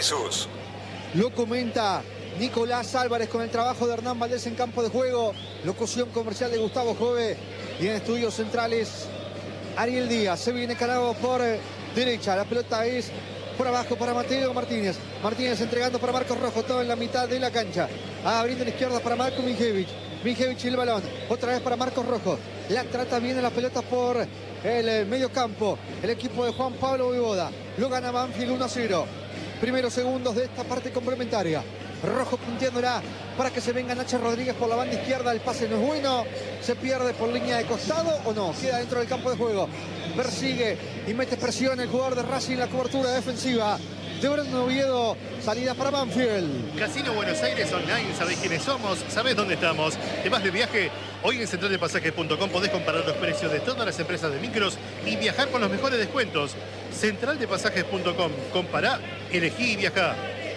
Jesús. Lo comenta Nicolás Álvarez con el trabajo de Hernán Valdés en campo de juego. Locución comercial de Gustavo Jove. Y en estudios centrales, Ariel Díaz. Se viene Canavo por derecha. La pelota es por abajo para Mateo Martínez. Martínez entregando para Marcos Rojo. Todo en la mitad de la cancha. Abriendo a la izquierda para Marco Minjevich. Minjevich y el balón. Otra vez para Marcos Rojo. La trata bien la pelota por el medio campo. El equipo de Juan Pablo Voivoda. Lo gana Banfield 1-0. Primeros segundos de esta parte complementaria. Rojo punteándola para que se venga Nacho Rodríguez por la banda izquierda. El pase no es bueno. Se pierde por línea de costado o no. Queda dentro del campo de juego. Persigue y mete presión el jugador de Racing. La cobertura defensiva de Brandon Oviedo. Salida para Banfield. Casino Buenos Aires Online. ¿Sabés quiénes somos? ¿Sabés dónde estamos? ¿Te vas de viaje? Hoy en centraldepasajes.com podés comparar los precios de todas las empresas de micros y viajar con los mejores descuentos. Centraldepasajes.com. Compará, elegí y viajá.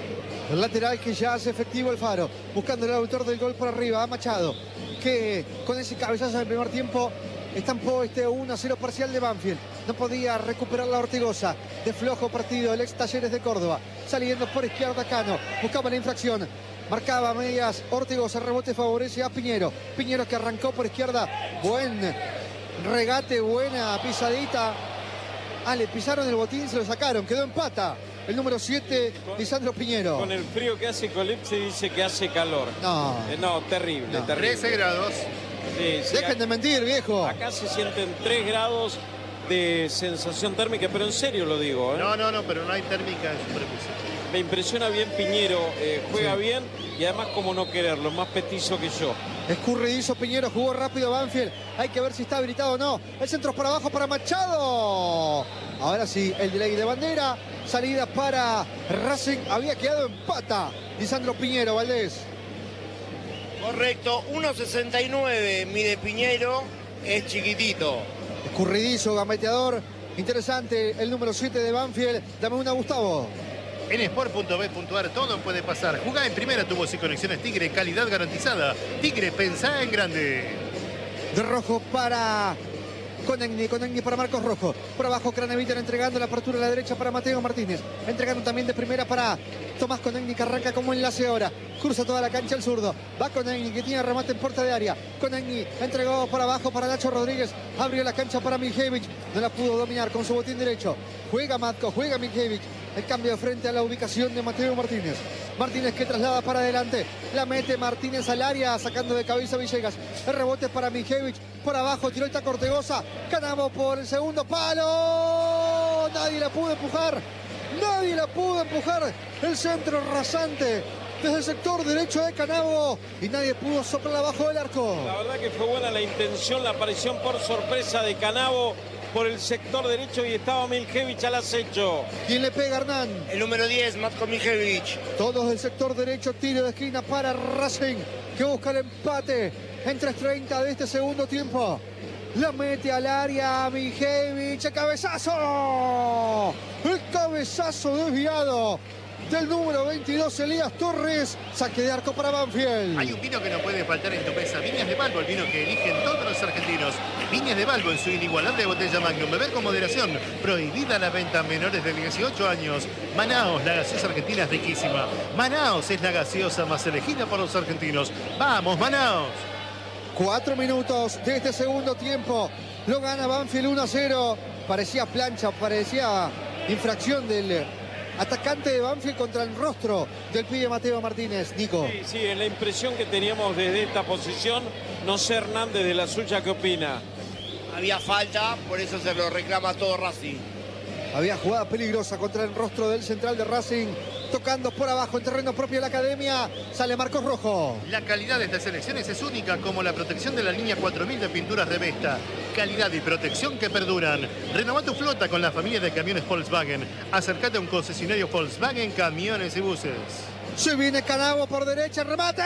El lateral que ya hace efectivo el Faro. Buscando el autor del gol por arriba. A Machado. Que con ese cabezazo del primer tiempo estampó este 1-0 parcial de Banfield. No podía recuperar la Ortigosa. De flojo partido el ex Talleres de Córdoba. Saliendo por izquierda Cano. Buscaba la infracción. Marcaba medias Ortigosa. Rebote favorece a Piñero. Piñero que arrancó por izquierda. Buen regate. Buena pisadita. Le pisaron el botín. Se lo sacaron. Quedó en pata. El número 7, Lisandro Piñero. Con el frío que hace Colipse dice que hace calor. No. No, terrible, No. terrible. 13 grados. Sí, Dejen de mentir, viejo. Acá se sienten 3 grados de sensación térmica, pero en serio lo digo. No, pero no hay térmica en superficie. Me impresiona bien Piñero, juega Sí. bien y además como no quererlo, más petizo que yo. Escurridizo Piñero, jugó rápido Banfield. Hay que ver si está habilitado o no. El centro es para abajo para Machado. Ahora sí, el delay de bandera. Salida para Racing. Había quedado en pata Lisandro Piñero, Valdés. Correcto, 1.69 mide Piñero, es chiquitito. Escurridizo, gambeteador. Interesante el número 7 de Banfield. Dame una, Gustavo. En sport.b.ar todo puede pasar. Jugá en primera, tu voz y conexiones Tigre, calidad garantizada. Tigre, pensá en grande. De rojo para Conegni para Marcos Rojo. Por abajo Craneviter entregando la apertura a la derecha para Mateo Martínez. Entregando también de primera para Tomás Conegni, que arranca como enlace ahora. Cruza toda la cancha el zurdo. Va Conegni, que tiene remate en puerta de área. Conegni entregó por abajo para Nacho Rodríguez. Abrió la cancha para Minjevich. No la pudo dominar con su botín derecho. Juega Matko, juega Minjevich. El cambio de frente a la ubicación de Mateo Martínez. Martínez que traslada para adelante. La mete Martínez al área, sacando de cabeza Villegas. El rebote para Minjevich. Por abajo tiró el taco Ortegoza. Canamo por el segundo palo. Nadie la pudo empujar. Nadie la pudo empujar. El centro rasante desde el sector derecho de Canavo. Y nadie pudo soplar abajo del arco. La verdad que fue buena la intención, la aparición por sorpresa de Canavo por el sector derecho y estaba Minjevich al acecho. ¿Quién le pega, Hernán? El número 10, Matko Minjevich. Todos del sector derecho, tiro de esquina para Racing, que busca el empate en 3:30 de este segundo tiempo. La mete al área Minjevich, ¡el cabezazo! El cabezazo desviado del número 22, Elías Torres. Saque de arco para Banfield. Hay un vino que no puede faltar en tu mesa. Viñas de Balbo, el vino que eligen todos los argentinos. Viñas de Balbo en su inigualable botella Magnum. Beber con moderación. Prohibida la venta a menores de 18 años. Manaos, la gaseosa argentina es riquísima. Manaos es la gaseosa más elegida por los argentinos. ¡Vamos, Manaos! 4 minutos de este segundo tiempo. Lo gana Banfield 1-0. Parecía plancha, parecía infracción del atacante de Banfield contra el rostro del pibe Mateo Martínez. Nico. Sí, es la impresión que teníamos desde esta posición. No sé, Hernández, de la suya, ¿qué opina? Había falta, por eso se lo reclama todo Racing. Había jugada peligrosa contra el rostro del central de Racing. Tocando por abajo en terreno propio de la academia. Sale Marcos Rojo. La calidad de estas selecciones es única, como la protección de la línea 4000 de pinturas de Vesta. Calidad y protección que perduran. Renová tu flota con la familia de camiones Volkswagen. Acércate a un concesionario Volkswagen, camiones y buses. Se viene Canavo por derecha. ¡Remate!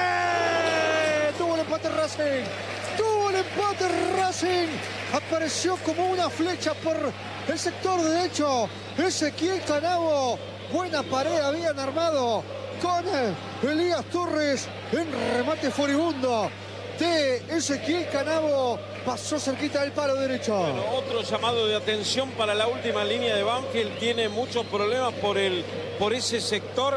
Tuvo el empate Racing. Tuvo el empate Racing. Apareció como una flecha por el sector derecho. Ezequiel Canavo. Buena pared habían armado con Elías Torres en remate furibundo de Ezequiel Canavo. Pasó cerquita del palo derecho. Bueno, otro llamado de atención para la última línea de Banfield. Tiene muchos problemas por ese sector.